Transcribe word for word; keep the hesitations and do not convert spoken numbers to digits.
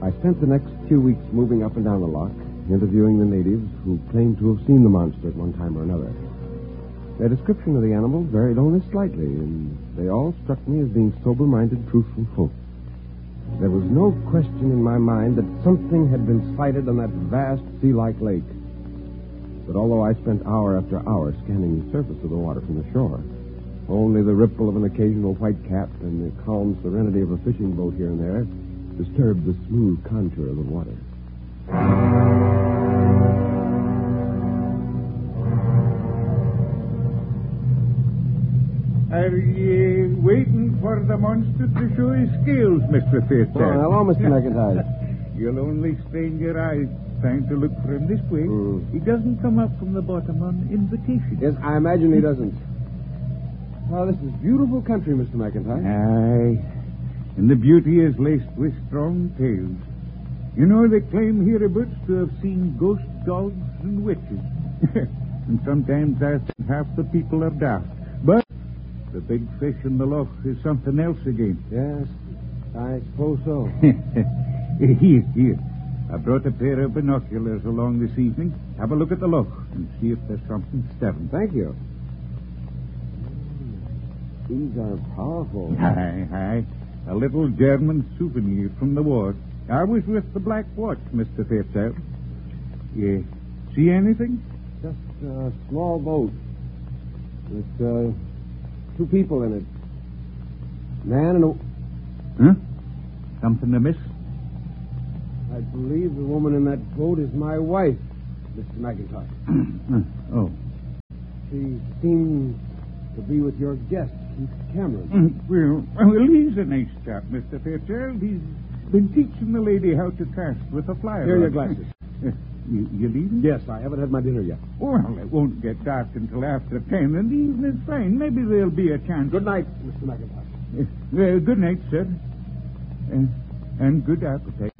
I spent the next few weeks moving up and down the loch, interviewing the natives who claimed to have seen the monster at one time or another. Their description of the animal varied only slightly, and they all struck me as being sober-minded, truthful folk. There was no question in my mind that something had been sighted on that vast sea-like lake. But although I spent hour after hour scanning the surface of the water from the shore, only the ripple of an occasional white cap and the calm serenity of a fishing boat here and there disturbed the smooth contour of the water. Are you waiting for the monster to show his scales, Mister Fairchild? Oh, hello, Mister McIntyre. You'll only strain your eyes trying to look for him this way. Mm. He doesn't come up from the bottom on invitation. Yes, I imagine he doesn't. Oh, this is beautiful country, Mister McIntyre. Aye. And the beauty is laced with strong tales. You know, they claim hereabouts to have seen ghost dogs and witches. And sometimes I think half the people are daft. But the big fish in the loch is something else again. Yes, I suppose so. Here, here. I brought a pair of binoculars along this evening. Have a look at the loch and see if there's something stirring. Thank you. These are powerful. Aye, aye. A little German souvenir from the war. I was with the Black Watch, Mister Fairchild. You see anything? Just a small boat with uh, two people in it. Man and a... Huh? Something amiss? I believe the woman in that boat is my wife, Mister McIntyre. Oh. She seems to be with your guest, Keith Cameron. Mm, Well, well, he's a nice chap, Mister Fairchild. He's been teaching the lady how to cast with a fly Here are your rod. glasses. You, you leaving? Yes, I haven't had my dinner yet. Well, it won't get dark until after ten, and the evening's fine. Maybe there'll be a chance. Good night, Mister McIntyre. Uh, uh, good night, sir. Uh, and good appetite.